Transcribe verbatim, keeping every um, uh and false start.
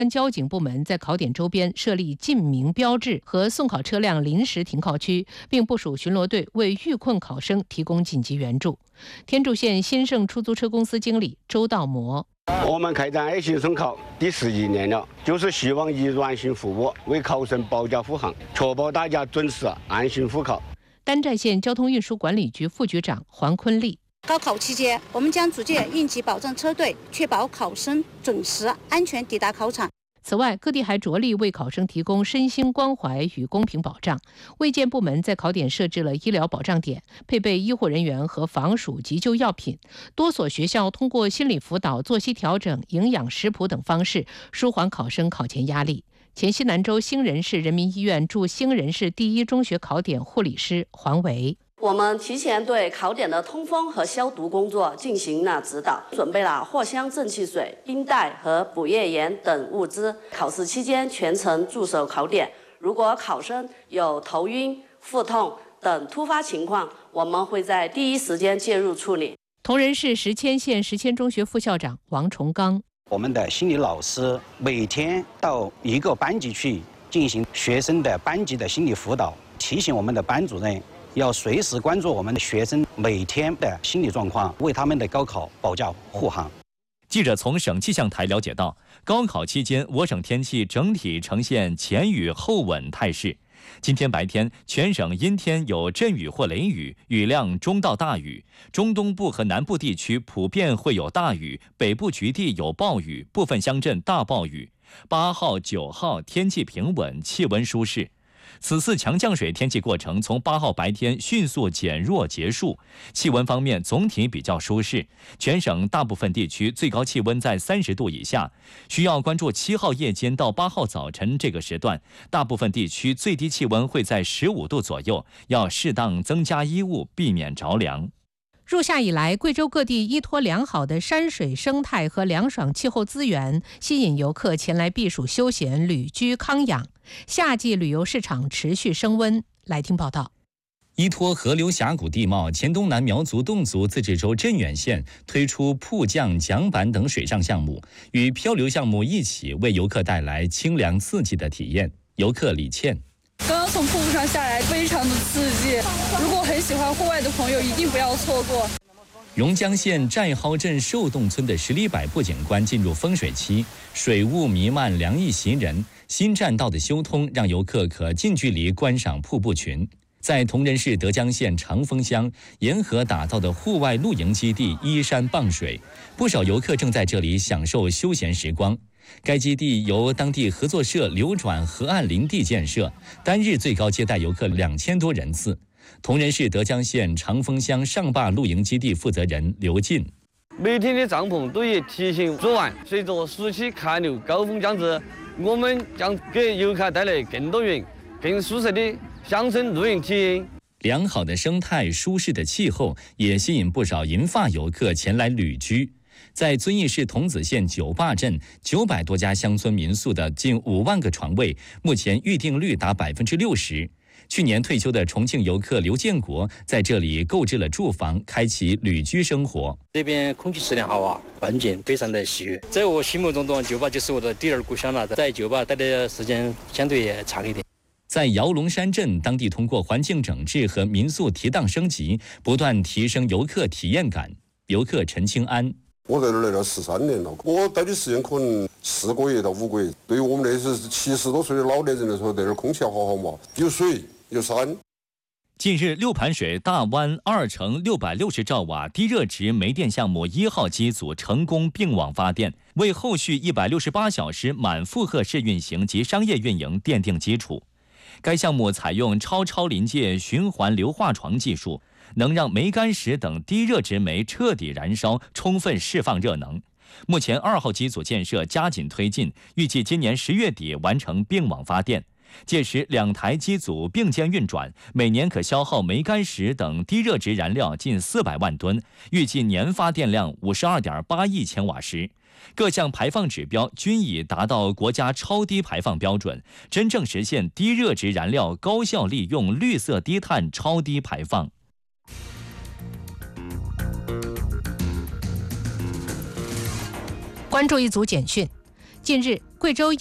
交警部门在考点周边设立禁鸣标志和送考车辆临时停靠区，并部署巡逻队为遇困考生提供紧急援助。天柱县新盛出租车公司经理周道模： 我们开展 A 型省考第十一年了，就是希望以软性服务为考生保驾护航，确保大家准时安心复考。 丹寨县交通运输管理局副局长黄坤利： 高考期间，我们将组建应急保障车队，确保考生准时、安全抵达考场。 此外，各地还着力为考生提供身心关怀与公平保障。卫健部门在考点设置了医疗保障点，配备医护人员和防暑急救药品。多所学校通过心理辅导、作息调整、营养食谱等方式，舒缓考生考前压力。黔西南州兴仁市人民医院驻兴仁市第一中学考点护理师黄维： 我们提前对考点的通风和消毒工作进行了指导，准备了藿香正气水、冰袋和补液盐等物资。考试期间全程驻守考点，如果考生有头晕、腹痛等突发情况，我们会在第一时间介入处理。 铜仁市石阡县石阡中学副校长王崇刚： 我们的心理老师每天到一个班级去进行学生的班级的心理辅导，提醒我们的班主任要随时关注我们的学生每天的心理状况，为他们的高考保驾护航。 记者从省气象台了解到，高考期间我省天气整体呈现前雨后稳态势。今天白天，全省阴天有阵雨或雷雨，雨量中到大雨。中东部和南部地区普遍会有大雨，北部局地有暴雨，部分乡镇大暴雨。八号、九号天气平稳，气温舒适。此次强降水天气过程从八号白天迅速减弱结束，气温方面总体比较舒适，全省大部分地区最高气温在三十度以下。需要关注七号夜间到八号早晨这个时段，大部分地区最低气温会在十五度左右，要适当增加衣物，避免着凉。 入夏以来，贵州各地依托良好的山水生态和凉爽气候资源，吸引游客前来避暑休闲、旅居康养。夏季旅游市场持续升温。来听报道。 依托河流峡谷地貌，黔东南苗族侗族自治州镇远县推出瀑降、桨板等水上项目，与漂流项目一起为游客带来清凉刺激的体验。游客李倩： 刚刚从瀑布上下来，非常的刺激。如果很喜欢户外的朋友，一定不要错过。 榕江县寨蒿镇寿洞村的十里柏步景观进入风水期，水雾弥漫，凉意袭人。新栈道的修通，让游客可近距离观赏瀑布群。在铜仁市德江县长丰乡沿河打造的户外露营基地依山傍水，不少游客正在这里享受休闲时光。该基地由当地合作社流转河岸林地建设，单日最高接待游客两千多人次。铜仁市德江县长丰乡上坝露营基地负责人刘进： 每天的帐篷都已提前做完，随着暑期客流高峰将至，我们将给游客带来更多元、更舒适的乡村露营体验。 良好的生态、舒适的气候也吸引不少银发游客前来旅居。在遵义市桐梓县九坝镇，九百多家乡村民宿的近五万个床位，目前预订率达百分之六十。去年退休的重庆游客刘建国在这里购置了住房，开启旅居生活。 这边空气质量好啊，环境非常的喜悦。在我心目中的九坝就是我的第二故乡了，在九坝待的时间相对也长一点。 在摇龙山镇，当地通过环境整治和民宿提档升级，不断提升游客体验感。游客陈清安： 我在这儿来了十三年了，我待的时间可能四个月到五个月。对于我们那些七十多岁的老年人来说，在这儿空气要好好嘛，有水有山。 近日，六盘水大湾二乘六百六十兆瓦低热值煤电项目一号机组成功并网发电，为后续一百六十八小时满负荷试运行及商业运营奠定基础。该项目采用超超临界循环硫化床技术，能让煤矸石等低热值煤彻底燃烧，充分释放热能。目前二号机组建设加紧推进，预计今年十月底完成并网发电。届时两台机组并肩运转，每年可消耗煤矸石等低热值燃料近四百万吨，预计年发电量五十二点八亿千瓦时。各项排放指标均已达到国家超低排放标准，真正实现低热值燃料高效利用、绿色低碳超低排放。 关注一组简讯。 近日，贵州